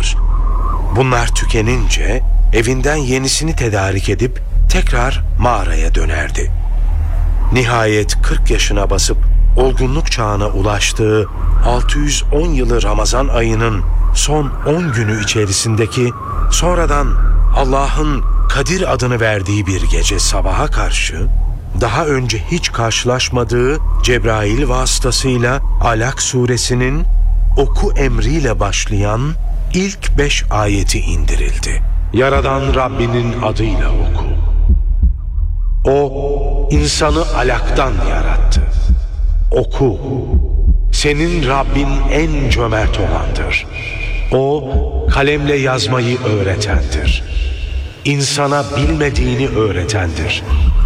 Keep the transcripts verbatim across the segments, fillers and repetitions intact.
vardır. Bunlar tükenince evinden yenisini tedarik edip tekrar mağaraya dönerdi. Nihayet kırk yaşına basıp olgunluk çağına ulaştığı altı yüz on yılı Ramazan ayının son on günü içerisindeki sonradan Allah'ın Kadir adını verdiği bir gece sabaha karşı daha önce hiç karşılaşmadığı Cebrail vasıtasıyla Alak suresinin oku emriyle başlayan ilk beş ayeti indirildi. Yaradan Rabbinin adıyla oku. O insanı alaktan yarattı. Oku. Senin Rabbin en cömert olandır. O kalemle yazmayı öğretendir. İnsana bilmediğini öğretendir.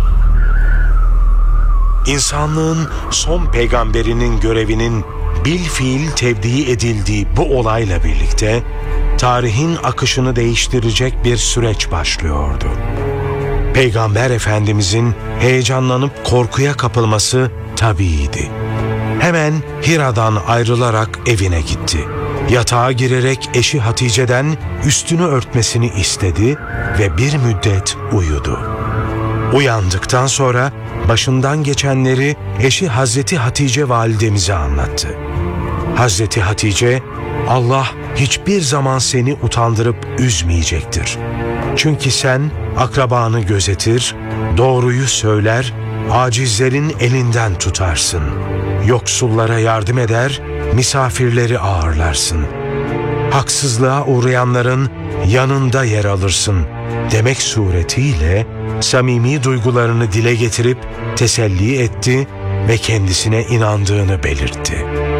İnsanlığın son peygamberinin görevinin bilfiil tevdi edildiği bu olayla birlikte tarihin akışını değiştirecek bir süreç başlıyordu. Peygamber Efendimizin heyecanlanıp korkuya kapılması tabiiydi. Hemen Hira'dan ayrılarak evine gitti. Yatağa girerek eşi Hatice'den üstünü örtmesini istedi ve bir müddet uyudu. Uyandıktan sonra başından geçenleri eşi Hazreti Hatice validemize anlattı. Hazreti Hatice, Allah hiçbir zaman seni utandırıp üzmeyecektir. Çünkü sen akrabanı gözetir, doğruyu söyler, acizlerin elinden tutarsın. Yoksullara yardım eder, misafirleri ağırlarsın. Haksızlığa uğrayanların yanında yer alırsın demek suretiyle samimi duygularını dile getirip teselli etti ve kendisine inandığını belirtti.